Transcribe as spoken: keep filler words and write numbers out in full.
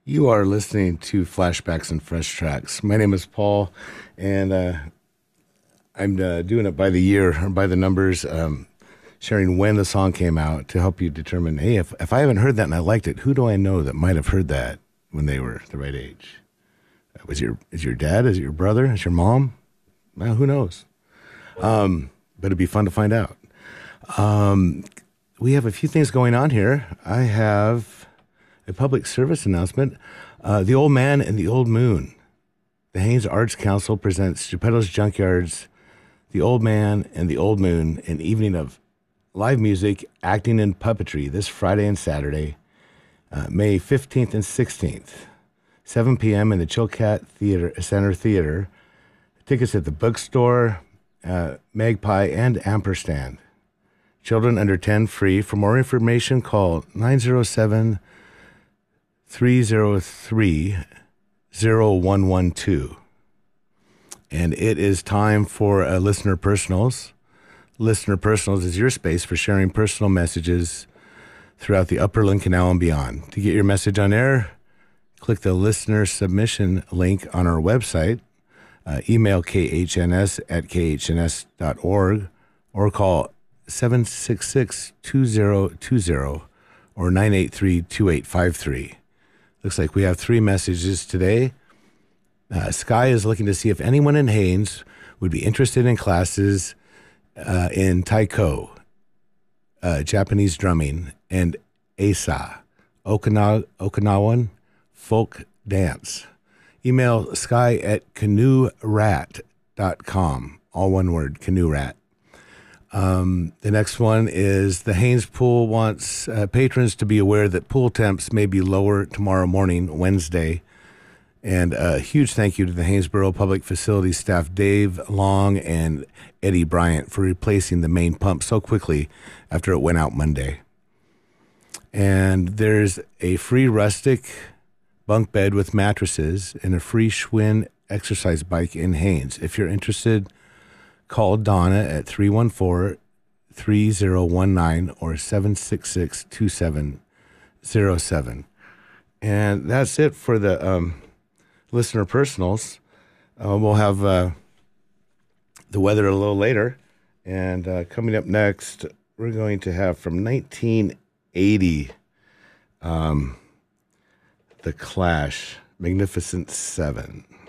You are listening to Flashbacks and Fresh Tracks. My name is Paul, and uh, I'm uh, doing it by the year, or by the numbers, um, sharing when the song came out to help you determine, hey, if, if I haven't heard that and I liked it, who do I know that might have heard that when they were the right age? Uh, Was your is your dad? Is it your brother? Is your mom? Well, who knows? Um, but it'd be fun to find out. Um, we have a few things going on here. I have a public service announcement. Uh, the Old Man and the Old Moon. The Haynes Arts Council presents Geppetto's Junkyard's The Old Man and the Old Moon, an evening of live music, acting, and puppetry this Friday and Saturday, uh, May fifteenth and sixteenth, seven p.m. in the Chilcat Theater Center Theater. Tickets at the bookstore, uh, Magpie, and Ampersand. Children under ten free. For more information, call nine zero seven, three zero three, zero one one two. And it is time for uh, Listener Personals. Listener Personals is your space for sharing personal messages throughout the Upper Lynn Canal and beyond. To get your message on air, click the listener submission link on our website, uh, email k h n s at k h n s dot org, or call seven six six, two zero two zero or nine eight three, two eight five three. Looks like we have three messages today. Uh, Sky is looking to see if anyone in Haynes would be interested in classes uh, in Taiko, uh, Japanese drumming, and Asa, Okina- Okinawan folk dance. Email sky at canoe rat dot com. All one word, canoe rat. Um, the next one is the Haynes Pool wants uh, patrons to be aware that pool temps may be lower tomorrow morning, Wednesday. And a huge thank you to the Haynesboro Public Facilities staff, Dave Long and Eddie Bryant, for replacing the main pump so quickly after it went out Monday. And there's a free rustic bunk bed with mattresses and a free Schwinn exercise bike in Haynes. If you're interested, call Donna at three one four, three zero one nine or seven six six, two seven zero seven. And that's it for the um, listener personals. Uh, we'll have uh, the weather a little later. And uh, coming up next, we're going to have from nineteen eighty, um, The Clash, Magnificent Seven.